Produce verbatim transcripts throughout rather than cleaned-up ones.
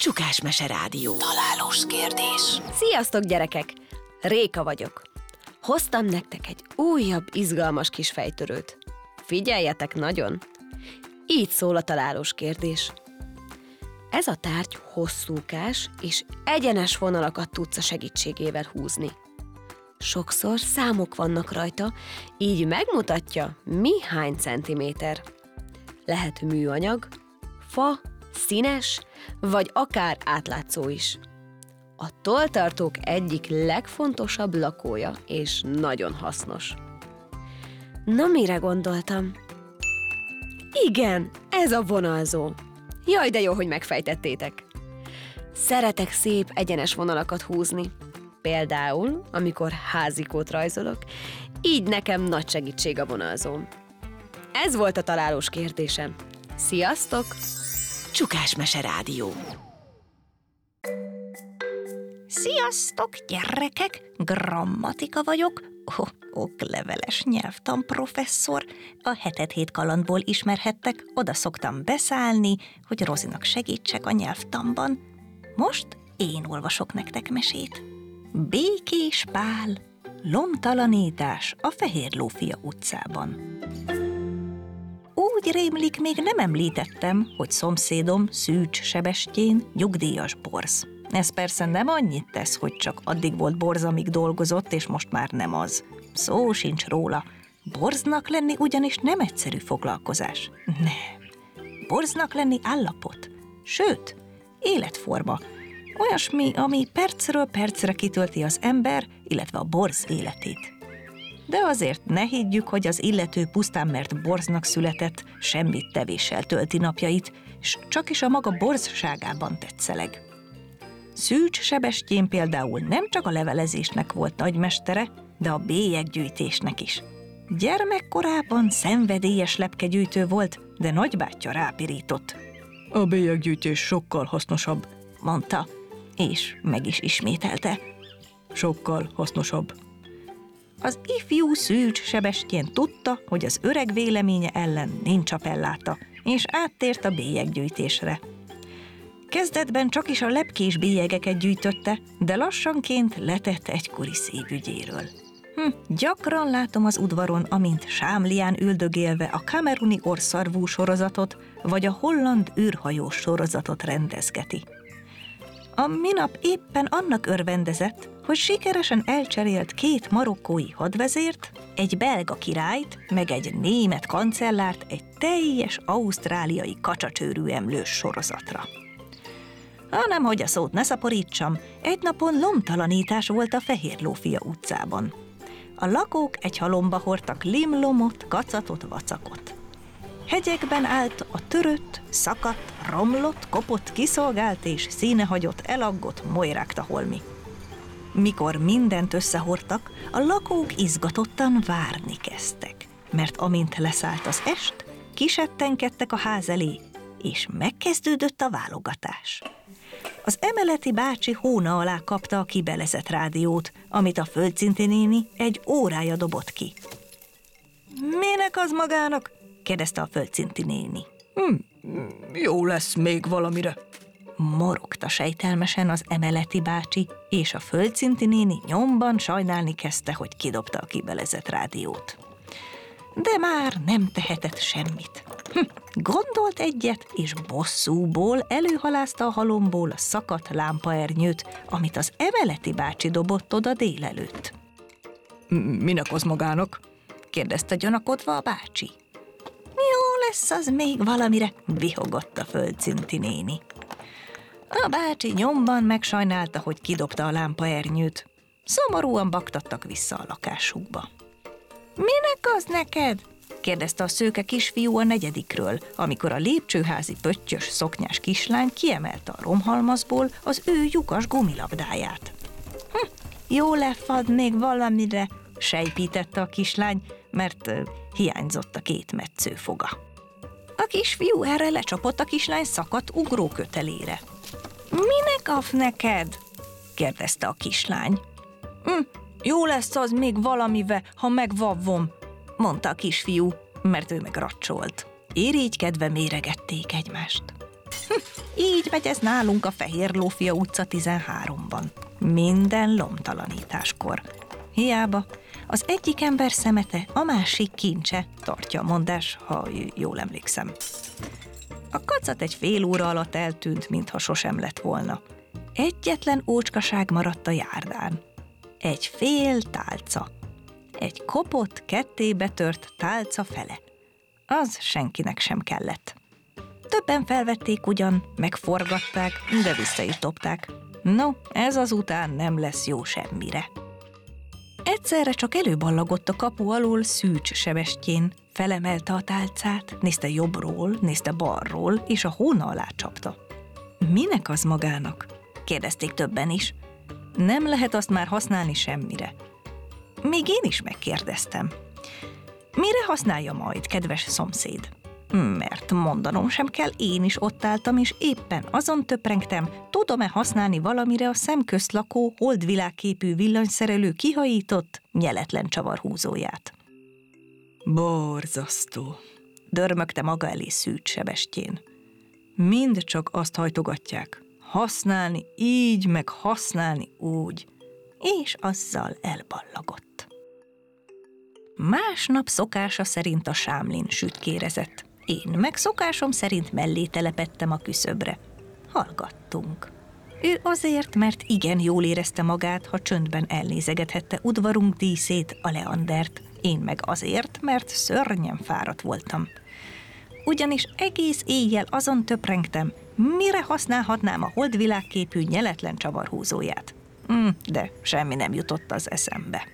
Csukásmese Rádió. Találós kérdés. Sziasztok, gyerekek! Réka vagyok. Hoztam nektek egy újabb, izgalmas kis fejtörőt. Figyeljetek nagyon! Így szól a találós kérdés. Ez a tárgy hosszúkás és egyenes vonalakat tudsz a segítségével húzni. Sokszor számok vannak rajta, így megmutatja, mi hány centiméter. Lehet műanyag, fa, színes, vagy akár átlátszó is. A tolltartók egyik legfontosabb lakója, és nagyon hasznos. Na, mire gondoltam? Igen, ez a vonalzó. Jaj, de jó, hogy megfejtettétek. Szeretek szép, egyenes vonalakat húzni. Például, amikor házikót rajzolok, így nekem nagy segítség a vonalzóm. Ez volt a találós kérdésem. Sziasztok! Csukásmese Rádió. Sziasztok, gyerekek! Grammatika vagyok, oh, okleveles nyelvtanprofesszor. A hetet hét kalandból ismerhettek, oda szoktam beszállni, hogy Rozinak segítsek a nyelvtanban. Most én olvasok nektek mesét. Békés Pál, lomtalanítás a Fehérlófia utcában. Úgy rémlik, még nem említettem, hogy szomszédom Szűcs Sebestyén nyugdíjas borz. Ez persze nem annyit tesz, hogy csak addig volt borz, amíg dolgozott, és most már nem az. Szó sincs róla. Borznak lenni ugyanis nem egyszerű foglalkozás. Nem. Borznak lenni állapot. Sőt, életforma. Olyasmi, ami percről percre kitölti az ember, illetve a borz életét. De azért ne higgyük, hogy az illető pusztán mert borznak született, semmit tevéssel tölti napjait, és csak is a maga borzságában tetszeleg. Szűcs Sebestyén például nem csak a levelezésnek volt nagymestere, de a bélyeggyűjtésnek is. Gyermekkorában szenvedélyes lepkegyűjtő volt, de nagybátyja rápirított. A bélyeggyűjtés sokkal hasznosabb, mondta, és meg is ismételte. Sokkal hasznosabb. Az ifjú Szűcs Sebestyén tudta, hogy az öreg véleménye ellen nincs appelláta, és áttért a bélyeggyűjtésre. Kezdetben csak is a lepkés bélyegeket gyűjtötte, de lassanként letett egykori szívügyéről. Hm, gyakran látom az udvaron, amint sámlián üldögélve a kameruni orrszarvú sorozatot, vagy a holland űrhajós sorozatot rendezgeti. A minap éppen annak örvendezett, hogy sikeresen elcserélt két marokkói hadvezért, egy belga királyt, meg egy német kancellárt egy teljes ausztráliai kacsacsőrű emlős sorozatra. Hanem, hogy a szót ne szaporítsam, egy napon lomtalanítás volt a Fehérlófia utcában. A lakók egy halomba hordtak limlomot, kacatot, vacakot. Hegyekben állt a törött, szakadt, romlott, kopott, kiszolgált és színehagyott, elaggott, molyrágta holmi. Mikor mindent összehordtak, a lakók izgatottan várni kezdtek, mert amint leszállt az est, kisettenkedtek a ház elé, és megkezdődött a válogatás. Az emeleti bácsi hóna alá kapta a kibelezett rádiót, amit a Földszinti néni egy órája dobott ki. Minek az magának? kérdezte a Földszinti néni. Hm, jó lesz még valamire, morogta sejtelmesen az emeleti bácsi, és a Földszinti néni nyomban sajnálni kezdte, hogy kidobta a kibelezett rádiót. De már nem tehetett semmit. Hm, gondolt egyet, és bosszúból előhalázta a halomból a szakadt lámpaernyőt, amit az emeleti bácsi dobott oda délelőtt. Minek az magának? kérdezte gyanakodva a bácsi. Jó lesz az még valamire, vihogott a Földszinti néni. A bácsi nyomban megsajnálta, hogy kidobta a lámpaernyőt. Szomorúan baktattak vissza a lakásukba. Minek az neked? kérdezte a szőke kisfiú a negyedikről, amikor a lépcsőházi pöttyös szoknyás kislány kiemelte a romhalmazból az ő lyukas gumilabdáját. Hm, jó lefad még valamire, sejpítette a kislány, mert uh, hiányzott a két metszőfoga. A kisfiú erre lecsapott a kislány szakadt ugrókötelére. Minek af neked? kérdezte a kislány. Hm, jó lesz az még valamive, ha megvavvom, mondta a kisfiú, mert ő meg racsolt. Irigykedve méregették egymást. Hm, így megy ez nálunk a Fehér Lófia utca tizenháromban. Minden lomtalanításkor. Hiába, az egyik ember szemete, a másik kincse, tartja a mondás, ha jól emlékszem. A kacat egy fél óra alatt eltűnt, mintha sosem lett volna. Egyetlen ócskaság maradt a járdán. Egy fél tálca. Egy kopott, kettébetört tálca fele. Az senkinek sem kellett. Többen felvették ugyan, megforgatták, de vissza is dobták. No, ez azután nem lesz jó semmire. Egyszerre csak előballagott a kapu alól Szűcs Sebestyén, felemelte a tálcát, nézte jobbról, nézte balról, és a hóna alá csapta. Minek az magának? Kérdezték többen is. Nem lehet azt már használni semmire. Még én is megkérdeztem. Mire használja majd, kedves szomszéd? Mert mondanom sem kell, én is ott álltam, és éppen azon töprengtem, tudom-e használni valamire a szemközt lakó, holdvilágképű villanyszerelő kihajított, nyeletlen csavarhúzóját. Borzasztó, Dörmögte maga elé Szűcs Sebestyén. mind csak azt hajtogatják. Használni így, meg használni úgy. És azzal elballagott. Másnap szokása szerint a sámlin sütkérezett. Én meg szokásom szerint mellé telepettem a küszöbre. Hallgattunk. Ő azért, mert igen jól érezte magát, ha csöndben elnézegethette udvarunk díszét, a Leandert. Én meg azért, mert szörnyen fáradt voltam. Ugyanis egész éjjel azon töprengtem, mire használhatnám a holdvilágképű nyeletlen csavarhúzóját. Hm, de semmi nem jutott az eszembe.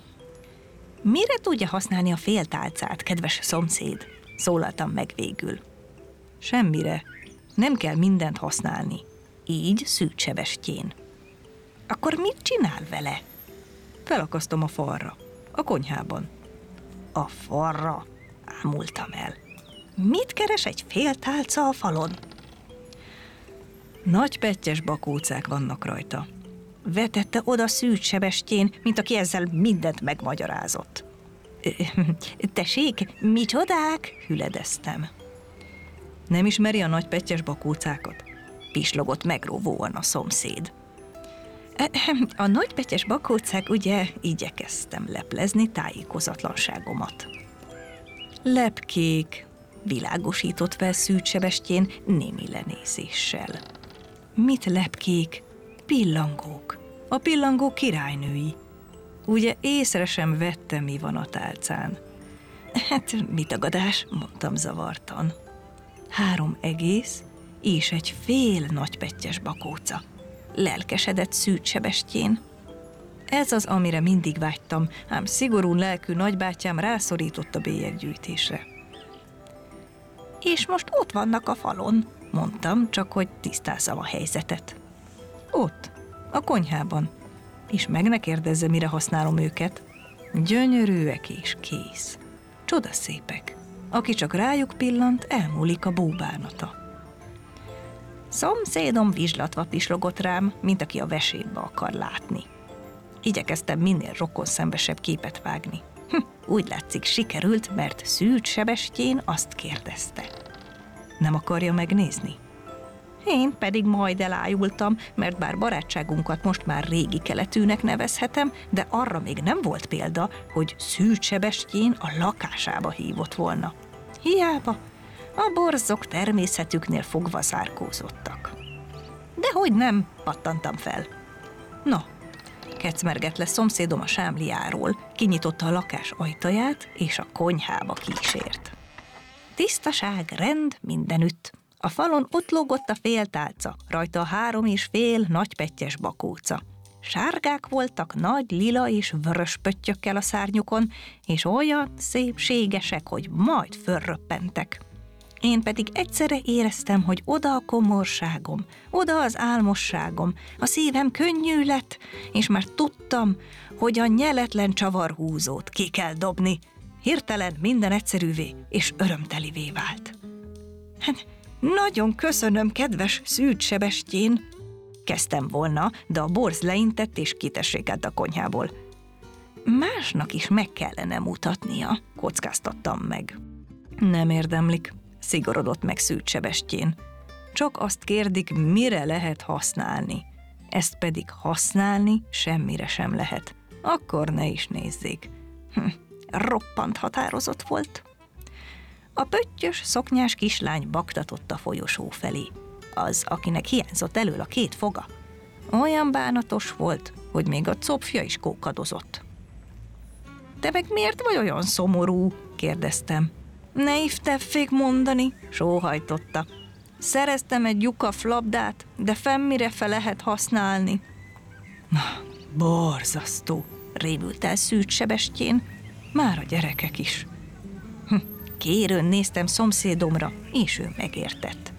Mire tudja használni a féltálcát, kedves szomszéd? Szólaltam meg végül. Semmire. Nem kell mindent használni. Így Szűcs Sebestyén. Akkor mit csinál vele? Felakasztom a falra. A konyhában. A falra? Ámultam el. Mit keres egy féltálca a falon? Nagy pettyes bakócák vannak rajta. Vetette oda Szűcs Sebestyén, mint aki ezzel mindent megmagyarázott. Tessék, micsodák? Hüledeztem. Nem ismeri a nagy pettyes bakócákat? Pislogott megróvóan a szomszéd. A nagy pettyes bakócák, ugye, igyekeztem leplezni tájékozatlanságomat. Lepkék, Világosított fel Szűcs Sebestyén némi lenézéssel. mit lepkék? Pillangók. A pillangók királynői. Ugye észre sem vettem, mi van a tálcán. Hát, mit tagadás, mondtam zavartan. Három egész és egy fél nagypettyes bakóca. Lelkesedett Szűcs Sebestyén. Ez az, amire mindig vágytam, ám szigorú lelkű nagybátyám rászorított a bélyeggyűjtésre. És most ott vannak a falon, mondtam, csak hogy tisztázzam a helyzetet. Ott, a konyhában. És meg ne kérdezze, mire használom őket. Gyönyörűek és kész. Csodaszépek. Aki csak rájuk pillant, elmúlik a búbánata. Szomszédom vizslatva pislogott rám, mint aki a vesébe akar látni. Igyekeztem minél rokonszembesebb képet vágni. Hm, úgy látszik, sikerült, mert Szűcs Sebestyén azt kérdezte. Nem akarja megnézni? Én pedig majd elájultam, mert bár barátságunkat most már régi keletűnek nevezhetem, de arra még nem volt példa, hogy Szűcs Sebestyén a lakásába hívott volna. Hiába, a borzok természetüknél fogva zárkózottak. Dehogy nem, pattantam fel. Na, kecmergett le szomszédom a sámliáról, kinyitotta a lakás ajtaját, és a konyhába kísért. Tisztaság, rend mindenütt. A falon ott lógott a féltálca, rajta a három és fél nagypettyes bakóca. Sárgák voltak nagy lila és vörös pöttyökkel a szárnyukon, és olyan szépségesek, hogy majd fölröppentek. Én pedig egyszerre éreztem, hogy oda a komorságom, oda az álmosságom, a szívem könnyű lett, és már tudtam, hogy a nyeletlen csavarhúzót ki kell dobni. Hirtelen minden egyszerűvé és örömtelivé vált. Hát, nagyon köszönöm, kedves Szűcs Sebestyén, kezdtem volna, de a borz leintett és kitessékelt a konyhából. Másnak is meg kellene mutatnia, kockáztattam meg. Nem érdemlik, szigorodott meg Szűcs Sebestyén. csak azt kérdik, mire lehet használni. Ezt pedig használni semmire sem lehet. Akkor ne is nézzék. Hm, roppant határozott volt. A pöttyös, szoknyás kislány baktatott a folyosó felé. Az, akinek hiányzott elől a két foga. Olyan bánatos volt, hogy még a copfja is kókadozott. Te meg miért vagy olyan szomorú? Kérdeztem. Ne ifteffék mondani, sóhajtotta. Szereztem egy lyukaf labdát, de fennmire fel lehet használni. Na, borzasztó, rémült el Szűcs Sebestyén, már a gyerekek is. Hm, kérőn néztem szomszédomra, és ő megértett.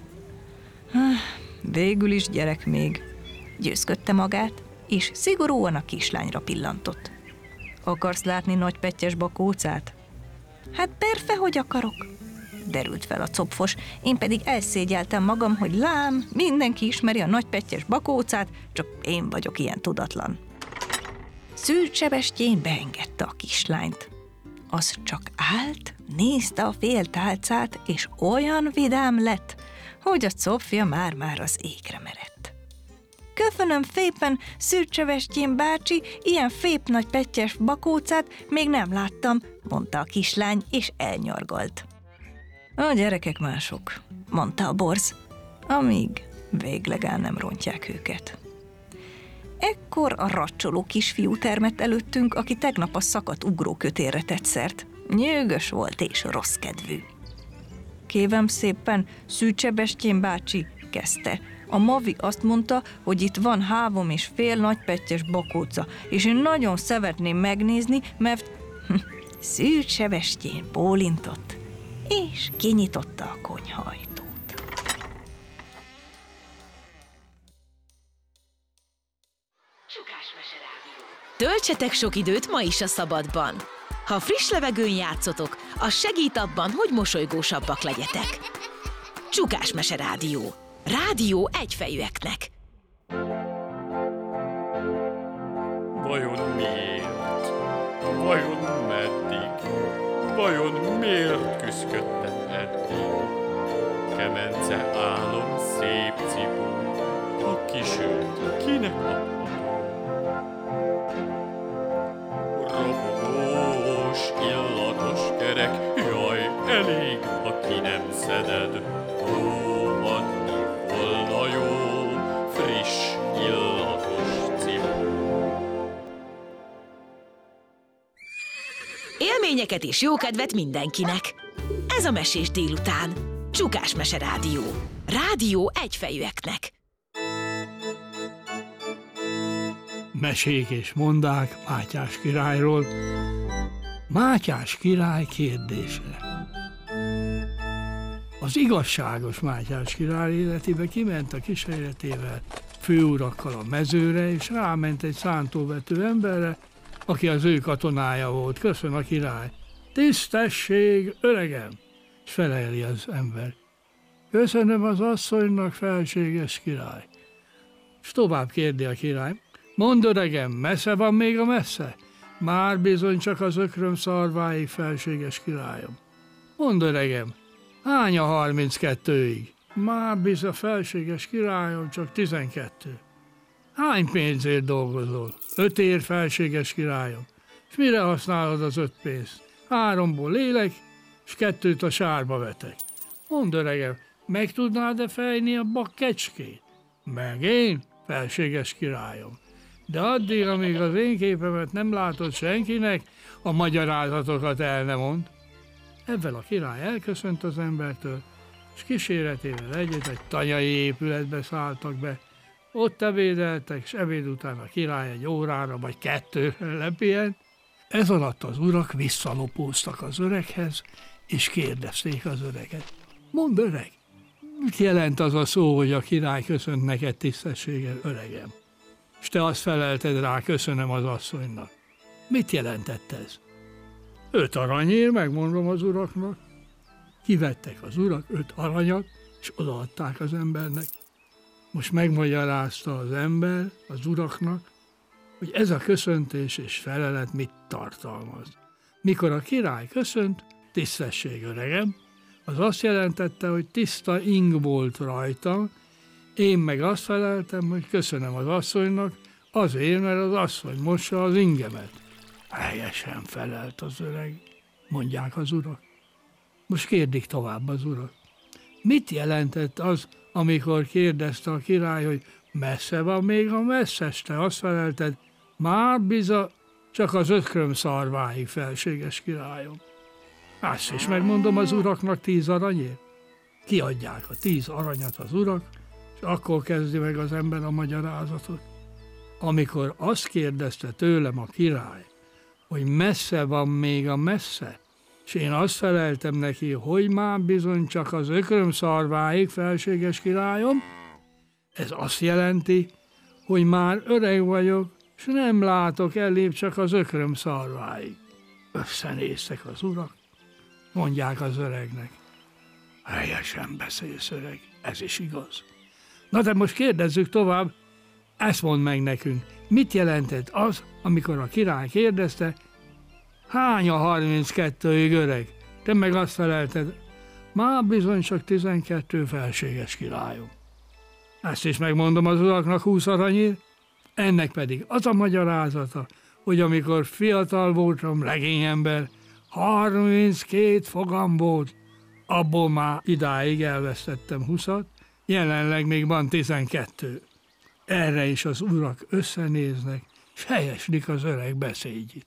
Végül is gyerek még, győzködte magát, és szigorúan a kislányra pillantott. Akarsz látni nagy pettyes bakócát? Hát persze, hogy akarok, derült fel a copfos, én pedig elszégyeltem magam, hogy lám, mindenki ismeri a nagy pettyes bakócát, csak én vagyok ilyen tudatlan. Szűcs Sebestyén beengedte a kislányt. Az csak állt, nézte a fél tálcát, és olyan vidám lett, hogy a copfja már-már az égre merett. Köszönöm szépen, Szűcs Sebestyén bácsi, ilyen szép nagy pettyes bakócát még nem láttam, mondta a kislány, és elnyargalt. A gyerekek mások, mondta a borz, amíg végleg el nem rontják őket. Ekkor a racsoló kisfiú termett előttünk, aki tegnap a szakadt ugrókötélre tett szert. Nyűgös volt és rossz kedvű. Kérem szépen, Szűcs Sebestyén bácsi, kezdte. A Mavi azt mondta, hogy itt van három és fél nagypettyes bakóca, és én nagyon szeretném megnézni, mert Szűcs Sebestyén bólintott, és kinyitotta a konyhaajtót. Töltsetek sok időt ma is a szabadban. Ha friss levegőn játszotok, az segít abban, hogy mosolygósabbak legyetek. Csukás Mese Rádió. Rádió egyfejűeknek. Vajon miért? Vajon meddig? Vajon miért küszködtem eddig? Kemence álom, szép cipó, a kisült kinek adható? Robogós, illatos kerek, jaj, elég, ha ki nem szeded. Ó, adni volna jó, friss, illatos cipó. Élményeket és jókedvet mindenkinek. Ez a Mesés délután. Csukás Mese Rádió. Rádió egyfejűeknek. Mesék és mondák Mátyás királyról. Mátyás király kérdése. Az igazságos Mátyás király életébe kiment a kíséretével, főurakkal a mezőre, és ráment egy szántóvető emberre, aki az ő katonája volt. Köszön a király. Tisztesség, öregem! És feleli az ember. Köszönöm az asszonynak, felséges király. És tovább kérdi a király. Mondd, öregem, messze van még a messze? Már bizony csak az ökröm szarváig, felséges királyom. Mondd, öregem, hány a harminckettőig? Már bizony, felséges királyom, csak tizenkettő. Hány pénzért dolgozol? Öt ér, felséges királyom. És mire használod az öt pénzt? Háromból lélek, és kettőt a sárba vetek. Mondd, öregem, meg tudnád-e fejni a bak kecskét? Meg én, felséges királyom. De addig, amíg az én képemet nem látod senkinek, a magyarázatokat el nem mond. Ezzel a király elköszönt az embertől, és kíséretével együtt egy tanyai épületbe szálltak be. Ott ebédeltek, és ebéd után a király egy órára vagy kettőre lepihent. Ez alatt az urak visszalopóztak az öreghez, és kérdezték az öreget. Mondd, öreg, mit jelent az a szó, hogy a király köszönt neked tisztességgel, öregem? És te azt felelted rá, köszönöm az asszonynak. Mit jelentett ez? Öt aranyér, megmondom az uraknak. Kivettek az urak öt aranyat, és odaadták az embernek. Most megmagyarázta az ember az uraknak, hogy ez a köszöntés és felelet mit tartalmaz. Mikor a király köszönt, tisztesség, öregem, Az azt jelentette, hogy tiszta ing volt rajta, én meg azt feleltem, hogy köszönöm az asszonynak, azért, mert az asszony mossa az ingemet. Helyesen felelt az öreg, mondják az urak. Most kérdik tovább az urak. Mit jelentett az, amikor kérdezte a király, hogy messze van még a messzes? Te azt felelted, már biza, csak az ökröm szarváig, felséges királyom. Azt is megmondom az uraknak tíz aranyért. Kiadják a tíz aranyat az urak, és akkor kezdi meg az ember a magyarázatot. Amikor azt kérdezte tőlem a király, hogy messze van még a messze, és én azt feleltem neki, hogy már bizony csak az ökröm szarváig, felséges királyom, ez azt jelenti, hogy már öreg vagyok, és nem látok elébb csak az ökröm szarváig. Összenéztek az urak, mondják az öregnek. Helyesen beszélsz, öreg, ez is igaz. Na de most kérdezzük tovább, ezt mondd meg nekünk, mit jelentett az, amikor a király kérdezte, hány a harminckettőig, öreg? Te meg azt felelted, már bizony csak tizenkettő, felséges királyom. Ezt is megmondom az uraknak húsz aranyért, ennek pedig az a magyarázata, hogy amikor fiatal voltam, legényember, harminckét fogam volt, abból már idáig elvesztettem húszat, jelenleg még van tizenkettő. Erre is az urak összenéznek, s helyeslik az öreg beszédjét.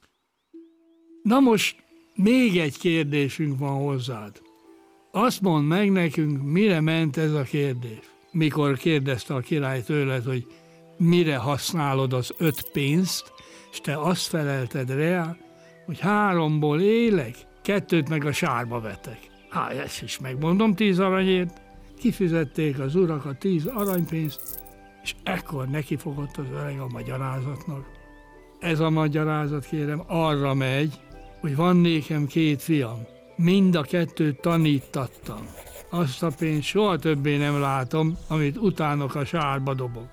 Na most még egy kérdésünk van hozzád. Azt mondd meg nekünk, mire ment ez a kérdés. Mikor kérdezte a király tőled, hogy mire használod az öt pénzt, és te azt felelted rá, hogy háromból élek, kettőt meg a sárba vetek. Hát ezt is megmondom tíz aranyért. Kifizették az urak a tíz aranypénzt, és ekkor nekifogott az öreg a magyarázatnak. Ez a magyarázat, kérem, arra megy, hogy van nékem két fiam. Mind a kettőt tanítattam. Azt a pénzt soha többé nem látom, amit utánok a sárba dobok.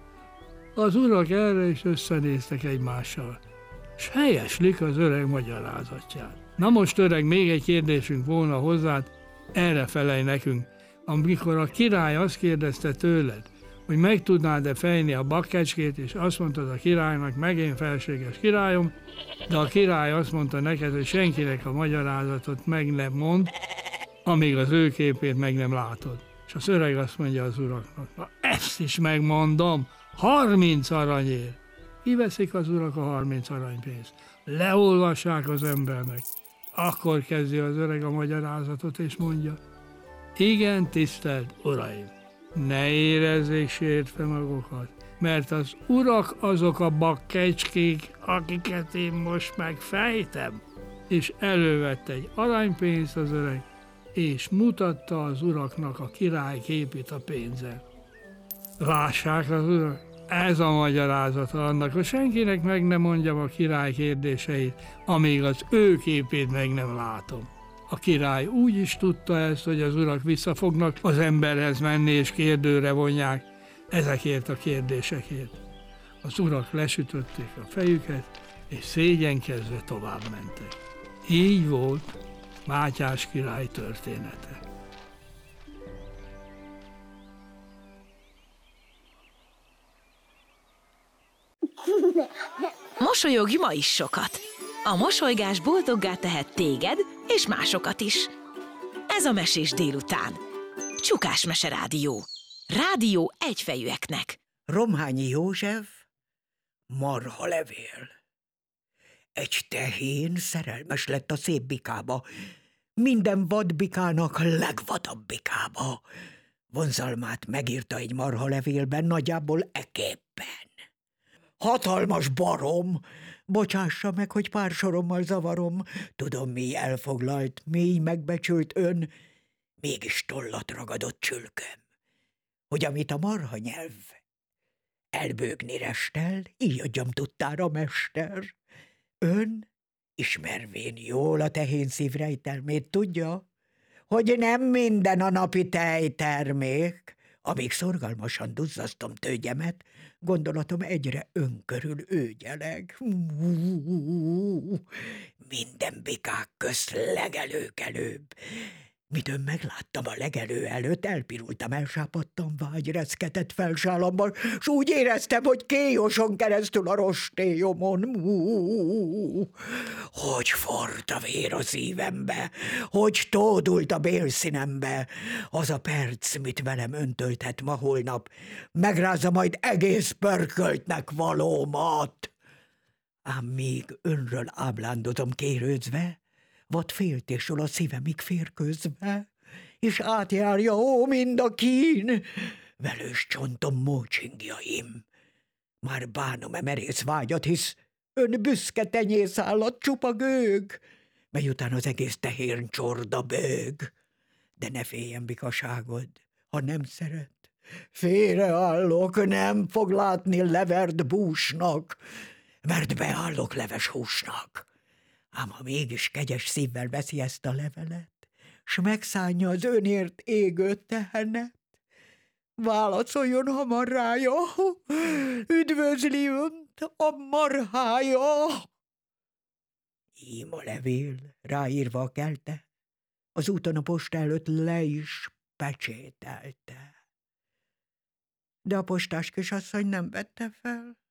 Az urak erre is összenéztek egymással, s helyeslik az öreg magyarázatját. Na most, öreg, még egy kérdésünk volna hozzád, erre felej nekünk. Amikor a király azt kérdezte tőled, hogy meg tudnád-e fejni a bakkecskét, és azt mondtad a királynak, meg én, felséges királyom, de a király azt mondta neked, hogy senkinek a magyarázatot meg nem mond, amíg az ő képét meg nem látod. És az öreg azt mondja az uraknak, na ezt is megmondom, harminc aranyért. Kiveszik az urak a harminc aranypénzt, leolvassák az embernek. Akkor kezdi az öreg a magyarázatot, és mondja, igen, tisztelt uraim, ne érezzék sértve magukat, mert az urak azok a bakkecskék, akiket én most megfejtem. És elővette egy aranypénzt az öreg, és mutatta az uraknak a király képét a pénzzel. Lássák az urak, ez a magyarázata annak, hogy senkinek meg nem mondjam a király kérdéseit, amíg az ő képét meg nem látom. A király úgy is tudta ezt, hogy az urak vissza fognak az emberhez menni, és kérdőre vonják ezekért a kérdésekért. Az urak lesütötték a fejüket, és szégyenkezve tovább mentek. Így volt Mátyás király története. Mosolyogj ma is sokat! A mosolygás boldoggá tehet téged és másokat is. Ez a Mesés délután. Csukás Mese Rádió. Rádió egyfejűeknek. Romhányi József, marhalevél. Egy tehén szerelmes lett a szép bikába, minden vadbikának legvadabb bikába. Vonzalmát megírta egy marhalevélben, nagyjából eképpen. Hatalmas barom, bocsássa meg, hogy pár sorommal zavarom, tudom, mély elfoglalt, mély megbecsült ön, mégis tollat ragadott csülköm, hogy amit a marha nyelv elbőgni restel, így adjam tudtára, mester. Ön, ismervén jól a tehén szívrejtelmét, tudja, hogy nem minden a napi tejtermék. Amíg szorgalmasan duzzasztom tőgyemet, gondolatom egyre önkörül őgyeleg. Minden bikák közt legelőkelőbb. Midőn megláttam a legelő előtt, elpirultam, elsápadtam vágyreszketett felsálamban, s úgy éreztem, hogy kéjoson keresztül a rostélyomon. Mú, hogy forrt a vér a szívembe, hogy tódult a bélszínembe. Az a perc, mit velem öntölthet ma holnap, megrázza majd egész pörköltnek valómat. Ám míg önről áblándozom kérődzve, vad féltésről a szívemig férkőzve, és átjárja, ó, mind a kín, velős csontom mócsingjaim. Már bánom-e merész vágyat, hisz ön büszke tenyészállat csupa gőg, mely után az egész tehén csorda bőg. De ne féljen bikaságod, ha nem szeret. Félreállok, nem fog látni levert búsnak, mert beállok leves húsnak. Ám ha mégis kegyes szívvel veszi ezt a levelet, s megszánja az önért égő tehenet, válaszoljon hamar rája, üdvözli önt a marhája. Ím a levél, ráírva a kelte, az úton a posta előtt le is pecsételte. De a postás kisasszony nem vette fel,